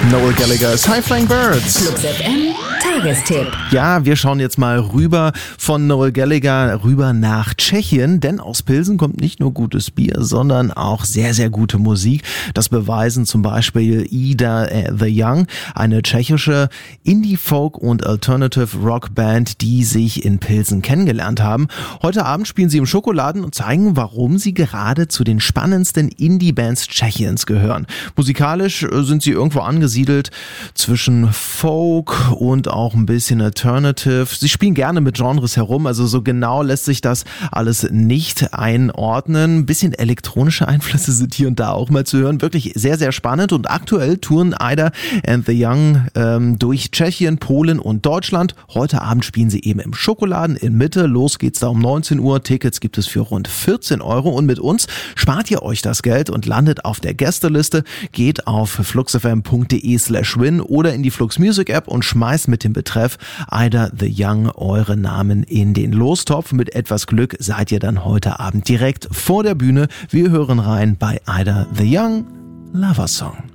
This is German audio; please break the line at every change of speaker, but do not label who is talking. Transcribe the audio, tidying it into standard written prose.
Noel Gallagher's High Flying Birds.
Flux FM Tagestipp.
Ja, wir schauen jetzt mal rüber von Noel Gallagher rüber nach Tschechien, denn aus Pilsen kommt nicht nur gutes Bier, sondern auch sehr, sehr gute Musik. Das beweisen zum Beispiel Ida the Young, eine tschechische Indie-Folk- und Alternative-Rock-Band, die sich in Pilsen kennengelernt haben. Heute Abend spielen sie im Schokoladen und zeigen, warum sie gerade zu den spannendsten Indie-Bands Tschechiens gehören. Musikalisch sind sie irgendwo angesiedelt zwischen Folk und auch ein bisschen Alternative. Sie spielen gerne mit Genres herum, also so genau lässt sich das alles nicht einordnen. Ein bisschen elektronische Einflüsse sind hier und da auch mal zu hören. Wirklich sehr, sehr spannend und aktuell touren Ida and the Young durch Tschechien, Polen und Deutschland. Heute Abend spielen sie eben im Schokoladen in Mitte. Los geht's da um 19 Uhr. Tickets gibt es für rund 14 € und mit uns spart ihr euch das Geld und landet auf der Gästeliste. Geht auf fluxfm.de/win oder in die Flux Music App und schmeißt mit dem Betreff Ida the Young eure Namen in den Lostopf. Mit etwas Glück seid ihr dann heute Abend direkt vor der Bühne. Wir hören rein bei Ida the Young, Lover Song.